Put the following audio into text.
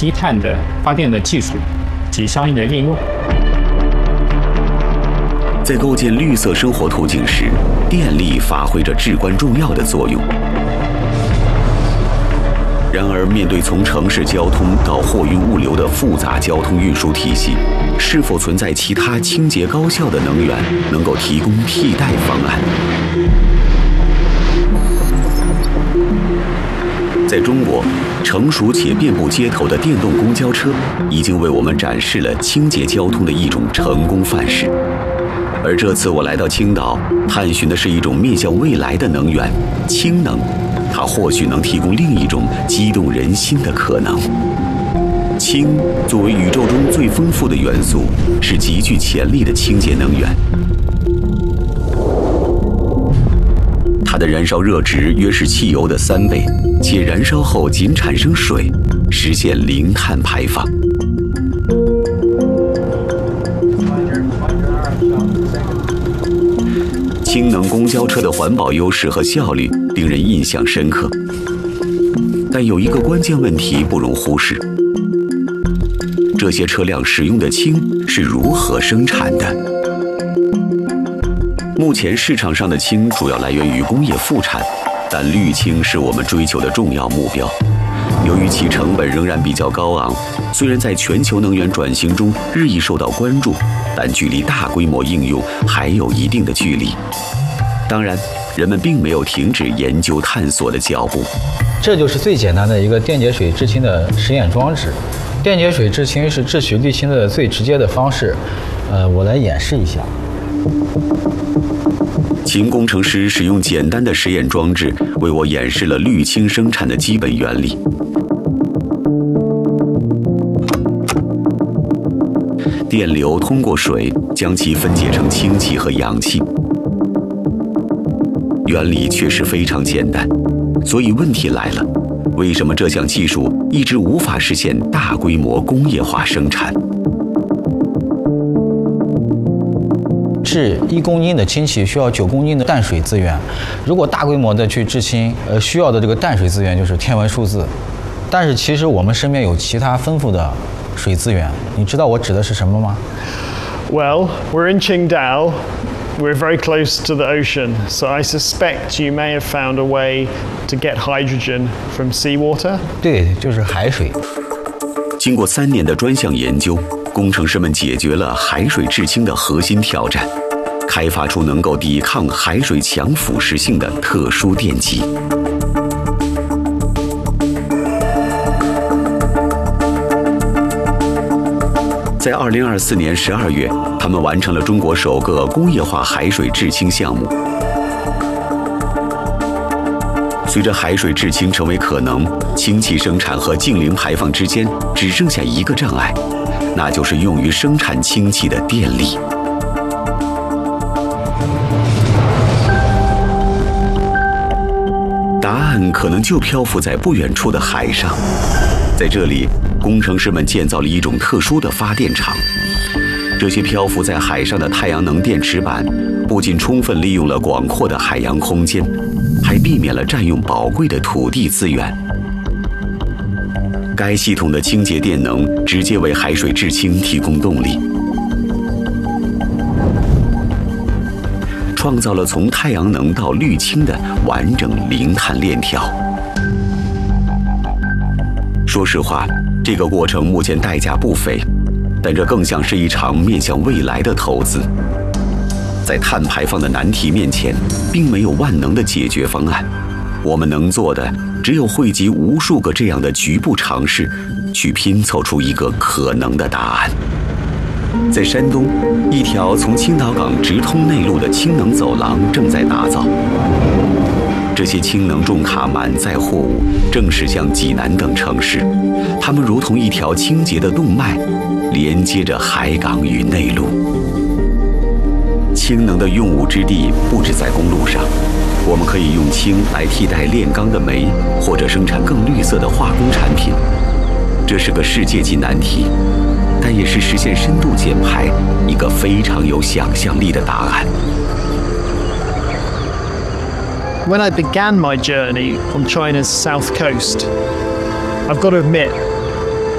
低碳的发电的技术及相应的应用。 在构建绿色生活途径时，电力发挥着至关重要的作用。然而，面对从城市交通到货运物流的复杂交通运输体系，是否存在其他清洁高效的能源能够提供替代方案？在中国，成熟且遍布街头的电动公交车已经为我们展示了清洁交通的一种成功范式。而这次我来到青岛，探寻的是一种面向未来的能源——氢能。它或许能提供另一种激动人心的可能。氢作为宇宙中最丰富的元素，是极具潜力的清洁能源。它的燃烧热值约是汽油的3倍，且燃烧后仅产生水，实现零碳排放。氢能公交车的环保优势和效率令人印象深刻，但有一个关键问题不容忽视：这些车辆使用的氢是如何生产的？目前市场上的氢主要来源于工业副产，但绿氢是我们追求的重要目标。由于其成本仍然比较高昂，虽然在全球能源转型中日益受到关注，但距离大规模应用还有一定的距离。当然，人们并没有停止研究探索的脚步。 这就是最简单的一个电解水制氢的实验装置。电解水制氢是制取氯氢的最直接的方式。我来演示一下。 秦工程师使用简单的实验装置为我演示了氯氢生产的基本原理。电流通过水将其分解成氢气和氧气，原理确实非常简单。所以问题来了，为什么这项技术一直无法实现大规模工业化生产？ 制1公斤的氢气需要9公斤的淡水资源，如果大规模的去制氢，需要的这个淡水资源就是天文数字。但是其实我们身边有其他丰富的水资源，你知道我指的是什么吗？ Well, we're in Qingdao. We're very close to the ocean, so I suspect you may have found a way to get hydrogen from seawater. 对，就是海水。 经过3年的专项研究，工程师们解决了海水制氢的核心挑战，开发出能够抵抗海水强腐蚀性的特殊电极。在2024年12月，他们完成了中国首个工业化海水制氢项目。随着海水制氢成为可能，氢气生产和净零排放之间只剩下一个障碍，那就是用于生产氢气的电力。答案可能就漂浮在不远处的海上，在这里，工程师们建造了一种特殊的发电厂。这些漂浮在海上的太阳能电池板，不仅充分利用了广阔的海洋空间，还避免了占用宝贵的土地资源。该系统的清洁电能直接为海水制氢提供动力，创造了从太阳能到氯氢的完整零碳链条。说实话，这个过程目前代价不菲，但这更像是一场面向未来的投资。在碳排放的难题面前，并没有万能的解决方案。我们能做的，只有汇集无数个这样的局部尝试，去拼凑出一个可能的答案。在山东，一条从青岛港直通内陆的氢能走廊正在打造。这些氢能重卡满载货物正驶向济南等城市，它们如同一条清洁的动脉，连接着海港与内陆。氢能的用武之地不止在公路上，我们可以用氢来替代炼钢的煤，或者生产更绿色的化工产品。这是个世界级难题，但也是实现深度减排一个非常有想象力的答案。 When I began my journey on China's south coast, I've got to admit,